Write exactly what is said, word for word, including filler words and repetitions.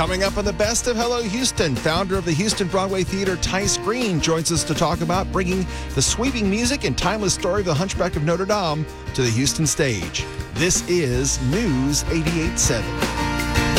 Coming up on the Best of Hello Houston, founder of the Houston Broadway Theater, Tice Green, joins us to talk about bringing the sweeping music and timeless story of the Hunchback of Notre Dame to the Houston stage. This is News eighty-eight point seven.